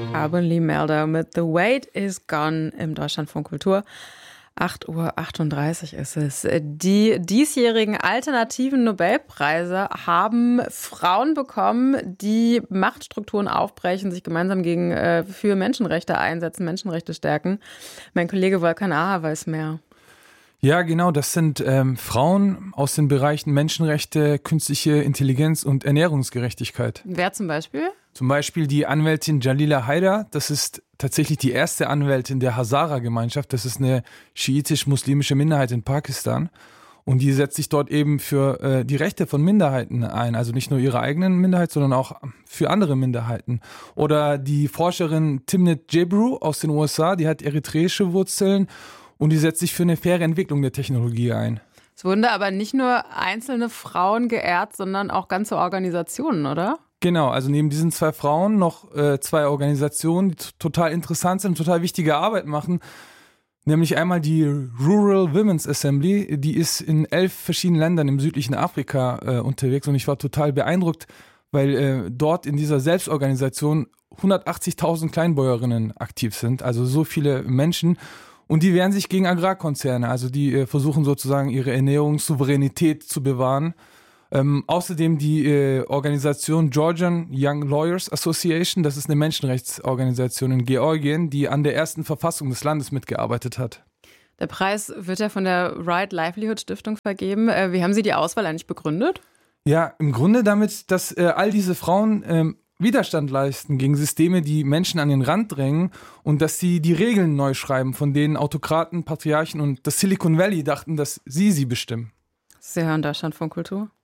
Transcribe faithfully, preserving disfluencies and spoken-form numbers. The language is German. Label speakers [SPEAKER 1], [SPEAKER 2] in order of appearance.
[SPEAKER 1] Carbon Lee Melder mit The Weight is Gone im Deutschlandfunk Kultur. acht Uhr achtunddreißig ist es. Die diesjährigen alternativen Nobelpreise haben Frauen bekommen, die Machtstrukturen aufbrechen, sich gemeinsam gegen äh, für Menschenrechte einsetzen, Menschenrechte stärken. Mein Kollege Volkan Aher weiß mehr.
[SPEAKER 2] Ja, genau, das sind ähm, Frauen aus den Bereichen Menschenrechte, künstliche Intelligenz und Ernährungsgerechtigkeit.
[SPEAKER 1] Wer zum Beispiel?
[SPEAKER 2] Zum Beispiel die Anwältin Jalila Haider, das ist tatsächlich die erste Anwältin der Hazara-Gemeinschaft, das ist eine schiitisch-muslimische Minderheit in Pakistan. Und die setzt sich dort eben für äh, die Rechte von Minderheiten ein, also nicht nur ihre eigenen Minderheit, sondern auch für andere Minderheiten. Oder die Forscherin Timnit Gebru aus den U S A, die hat eritreische Wurzeln und die setzt sich für eine faire Entwicklung der Technologie ein.
[SPEAKER 1] Es wurden da aber nicht nur einzelne Frauen geehrt, sondern auch ganze Organisationen, oder?
[SPEAKER 2] Genau, also neben diesen zwei Frauen noch äh, zwei Organisationen, die t- total interessant sind, total wichtige Arbeit machen. Nämlich einmal die Rural Women's Assembly, die ist in elf verschiedenen Ländern im südlichen Afrika äh, unterwegs und ich war total beeindruckt, weil äh, dort in dieser Selbstorganisation hundertachtzigtausend Kleinbäuerinnen aktiv sind, also so viele Menschen. Und die wehren sich gegen Agrarkonzerne, also die äh, versuchen sozusagen ihre Ernährungssouveränität zu bewahren. Ähm, außerdem die äh, Organisation Georgian Young Lawyers Association, das ist eine Menschenrechtsorganisation in Georgien, die an der ersten Verfassung des Landes mitgearbeitet hat.
[SPEAKER 1] Der Preis wird ja von der Right Livelihood Stiftung vergeben. Äh, wie haben Sie die Auswahl eigentlich begründet?
[SPEAKER 2] Ja, im Grunde damit, dass äh, all diese Frauen ähm, Widerstand leisten gegen Systeme, die Menschen an den Rand drängen und dass sie die Regeln neu schreiben, von denen Autokraten, Patriarchen und das Silicon Valley dachten, dass sie sie bestimmen.
[SPEAKER 1] Sie hören Deutschlandfunk Kultur.